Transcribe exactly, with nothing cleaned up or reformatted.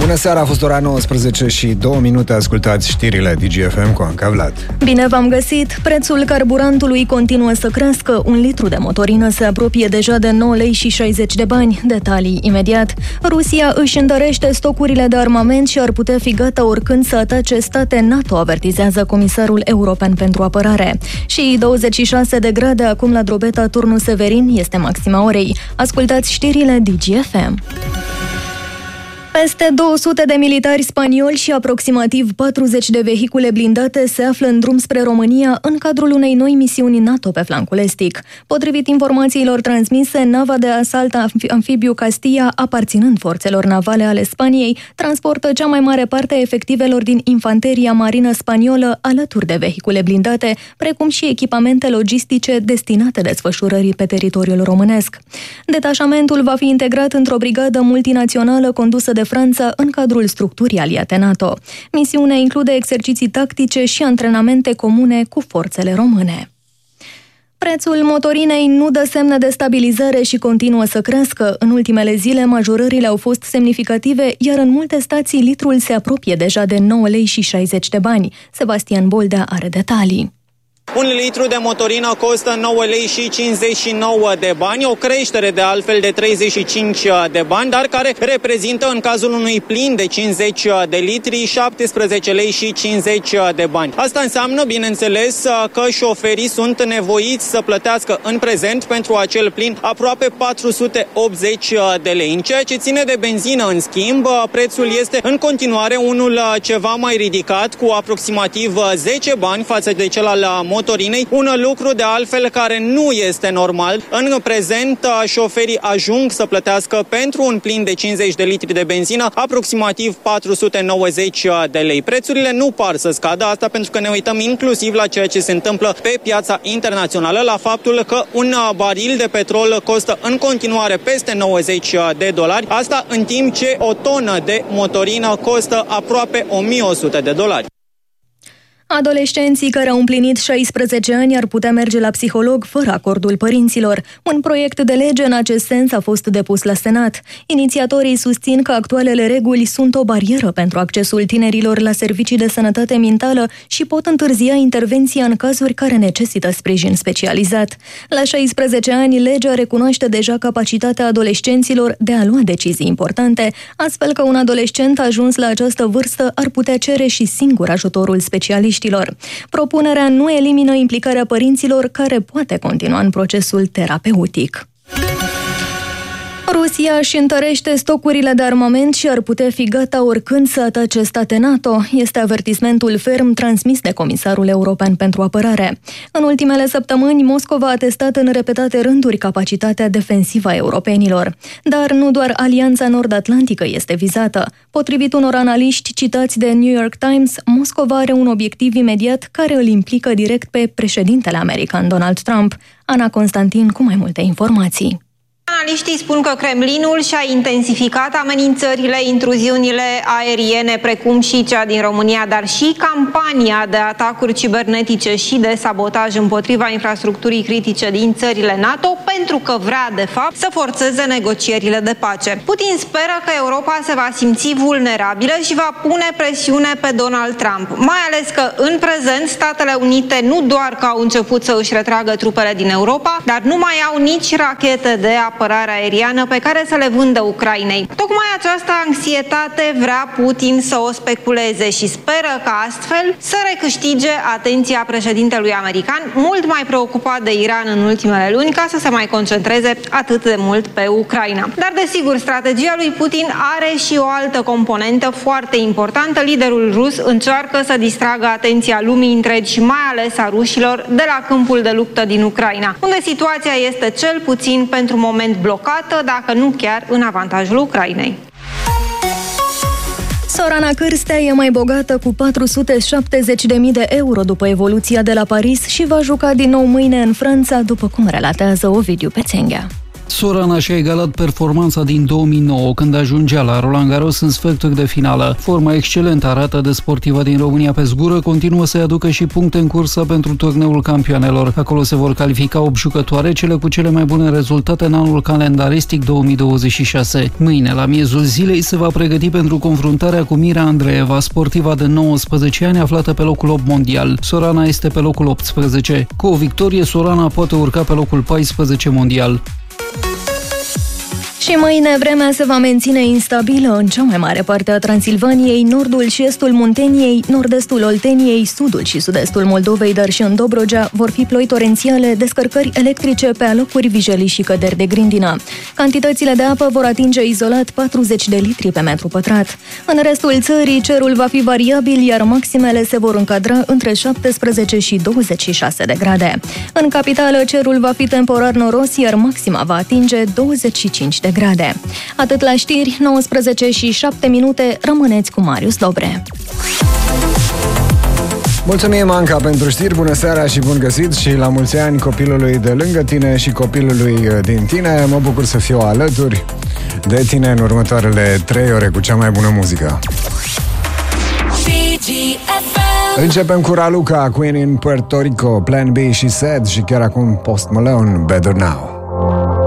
Bună seara, a fost ora nouăsprezece și două minute, ascultați știrile D G F M cu Anca Vlad. Bine v-am găsit! Prețul carburantului continuă să crească. Un litru de motorină se apropie deja de nouă lei și șaizeci de bani. Detalii imediat. Rusia își întărește stocurile de armament și ar putea fi gata oricând să atace state NATO, avertizează comisarul european pentru apărare. Și douăzeci și șase de grade acum la Drobeta, turnul Severin, este maxima orei. Ascultați știrile D G F M. Peste două sute de militari spanioli și aproximativ patruzeci de vehicule blindate se află în drum spre România în cadrul unei noi misiuni NATO pe flancul estic. Potrivit informațiilor transmise, nava de asalt amfibiu Castilla, aparținând forțelor navale ale Spaniei, transportă cea mai mare parte a efectivelor din infanteria marină spaniolă alături de vehicule blindate, precum și echipamente logistice destinate desfășurării pe teritoriul românesc. Detașamentul va fi integrat într-o brigadă multinațională condusă de de Franța în cadrul structurii aliate NATO. Misiunea include exerciții tactice și antrenamente comune cu forțele române. Prețul motorinei nu dă semne de stabilizare și continuă să crească. În ultimele zile, majorările au fost semnificative, iar în multe stații litrul se apropie deja de nouă lei și șaizeci de bani. Sebastian Boldea are detalii. Un litru de motorină costă nouă lei și cincizeci și nouă de bani, o creștere de altfel de treizeci și cinci de bani, dar care reprezintă în cazul unui plin de cincizeci de litri șaptesprezece lei și cincizeci de bani. Asta înseamnă, bineînțeles, că șoferii sunt nevoiți să plătească în prezent pentru acel plin aproape patru sute optzeci de lei. În ceea ce ține de benzină, în schimb, prețul este în continuare unul ceva mai ridicat, cu aproximativ zece bani față de cel al motorinei. motorinei, un lucru de altfel care nu este normal. În prezent, șoferii ajung să plătească pentru un plin de cincizeci de litri de benzină aproximativ patru sute nouăzeci de lei. Prețurile nu par să scadă, asta pentru că ne uităm inclusiv la ceea ce se întâmplă pe piața internațională, la faptul că un baril de petrol costă în continuare peste nouăzeci de dolari, asta în timp ce o tonă de motorină costă aproape o mie o sută de dolari. Adolescenții care au împlinit șaisprezece ani ar putea merge la psiholog fără acordul părinților. Un proiect de lege în acest sens a fost depus la Senat. Inițiatorii susțin că actualele reguli sunt o barieră pentru accesul tinerilor la servicii de sănătate mentală și pot întârzia intervenția în cazuri care necesită sprijin specializat. La șaisprezece ani, legea recunoaște deja capacitatea adolescenților de a lua decizii importante, astfel că un adolescent ajuns la această vârstă ar putea cere și singur ajutorul specialiștilor. Propunerea nu elimină implicarea părinților, care poate continua în procesul terapeutic. Rusia își întărește stocurile de armament și ar putea fi gata oricând să atace state NATO. Este avertismentul ferm transmis de comisarul european pentru apărare. În ultimele săptămâni, Moscova a testat în repetate rânduri capacitatea defensivă a europenilor. Dar nu doar Alianța Nord-Atlantică este vizată. Potrivit unor analiști citați de New York Times, Moscova are un obiectiv imediat care îl implică direct pe președintele american Donald Trump. Ana Constantin cu mai multe informații. Analiștii spun că Kremlinul și-a intensificat amenințările, intruziunile aeriene, precum și cea din România, dar și campania de atacuri cibernetice și de sabotaj împotriva infrastructurii critice din țările NATO, pentru că vrea, de fapt, să forțeze negocierile de pace. Putin speră că Europa se va simți vulnerabilă și va pune presiune pe Donald Trump, mai ales că, în prezent, Statele Unite nu doar că au început să își retragă trupele din Europa, dar nu mai au nici rachete de apărare apărare aeriană pe care să le vândă Ucrainei. Tocmai această anxietate vrea Putin să o speculeze și speră ca astfel să recâștige atenția președintelui american, mult mai preocupat de Iran în ultimele luni, ca să se mai concentreze atât de mult pe Ucraina. Dar desigur, strategia lui Putin are și o altă componentă foarte importantă. Liderul rus încearcă să distragă atenția lumii întregi și mai ales a rușilor de la câmpul de luptă din Ucraina, unde situația este cel puțin pentru moment blocată, dacă nu chiar în avantajul Ucrainei. Sorana Cârstea e mai bogată cu patru sute șaptezeci de mii de euro după evoluția de la Paris și va juca din nou mâine în Franța, după cum relatează Ovidiu Pețenghea. Sorana și-a egalat performanța din două mii nouă, când ajungea la Roland Garros în sferturi de finală. Forma excelentă arată de sportiva din România pe zgură continuă să-i aducă și puncte în cursă pentru turneul campioanelor. Acolo se vor califica opt jucătoare, cele cu cele mai bune rezultate în anul calendaristic două mii douăzeci și șase. Mâine, la miezul zilei, se va pregăti pentru confruntarea cu Mira Andreeva, sportiva de nouăsprezece ani aflată pe locul opt mondial. Sorana este pe locul optsprezece. Cu o victorie, Sorana poate urca pe locul paisprezece mondial. Și mâine vremea se va menține instabilă în cea mai mare parte a Transilvaniei, nordul și estul Munteniei, nord-estul Olteniei, sudul și sud-estul Moldovei, dar și în Dobrogea vor fi ploi torențiale, descărcări electrice pe alocuri, vijelii și căderi de grindină. Cantitățile de apă vor atinge izolat patruzeci de litri pe metru pătrat. În restul țării, cerul va fi variabil, iar maximele se vor încadra între șaptesprezece și douăzeci și șase de grade. În capitală, cerul va fi temporar noros, iar maxima va atinge douăzeci și cinci de grade. grade. Atât la știri, nouăsprezece și șapte minute, rămâneți cu Marius Dobre. Mulțumim, Anca, pentru știri, bună seara și bun găsit și la mulți ani copilului de lângă tine și copilului din tine. Mă bucur să fiu alături de tine în următoarele trei ore cu cea mai bună muzică. Începem cu Raluca, Queen in Puerto Rico, Plan B și Sad și chiar acum Post Malone, Better Now.